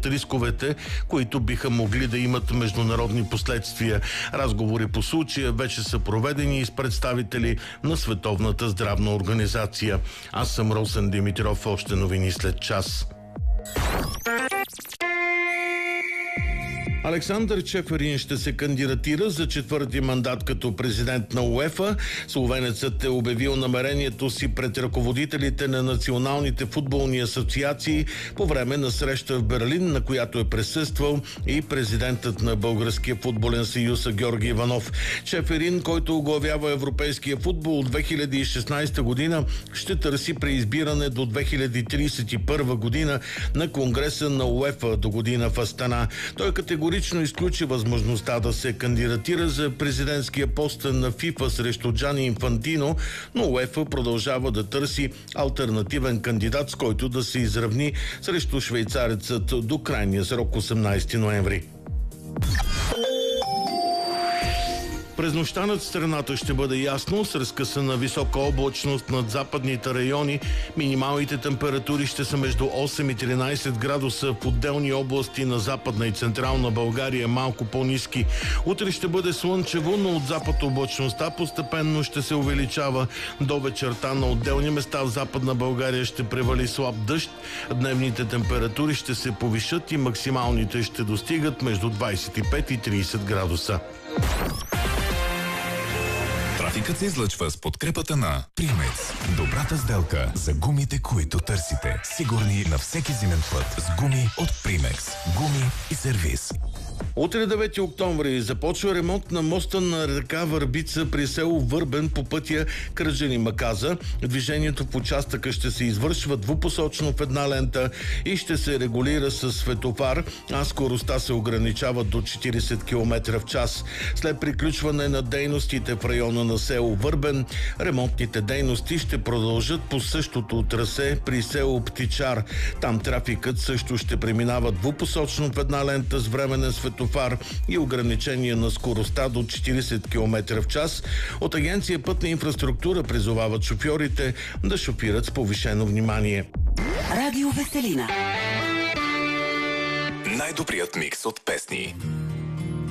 предвидят рисковете, които биха могли да имат международни последствия. Разговори по случая вече са проведени и с представители на Световната здравна организация. Аз съм Росен Димитров. Още новини след час. Александър Чеферин ще се кандидатира за четвърти мандат като президент на УЕФА. Словенецът е обявил намерението си пред ръководителите на националните футболни асоциации по време на среща в Берлин, на която е присъствал и президентът на Българския футболен съюз Георги Иванов. Чеферин, който оглавява европейския футбол от 2016 година, ще търси преизбиране до 2031 година на Конгреса на УЕФА до година в Астана. Той категорично изключи възможността да се кандидатира за президентския пост на ФИФА срещу Джани Инфантино, но УЕФА продължава да търси алтернативен кандидат, с който да се изравни срещу швейцарецът до крайния срок 18 ноември. През нощта над страната ще бъде ясно, с разкъсана висока облачност над западните райони. Минималните температури ще са между 8 и 13 градуса в отделни области на Западна и Централна България, малко по-ниски. Утре ще бъде слънчево, но от запад облачността постепенно ще се увеличава. До вечерта на отделни места в Западна България ще превали слаб дъжд. Дневните температури ще се повишат и максималните ще достигат между 25 и 30 градуса. Трафикът се излъчва с подкрепата на Примекс. Добрата сделка за гумите, които търсите. Сигурни на всеки зимен път с гуми от Примекс. Гуми и сервис. Утре 9 октомври започва ремонт на моста на река Върбица при село Върбен по пътя Кърджали-Маказа. Движението в участъка ще се извършва двупосочно в една лента и ще се регулира с светофар, а скоростта се ограничава до 40 км в час. След приключване на дейностите в района на село Върбен, ремонтните дейности ще продължат по същото трасе при село Птичар. Там трафикът също ще преминава двупосочно в една лента с временен светофар и ограничение на скоростта до 40 км в час. От Агенция Пътна инфраструктура призовават шофьорите да шофират с повишено внимание. Радио Веселина. Най-добрият микс от песни.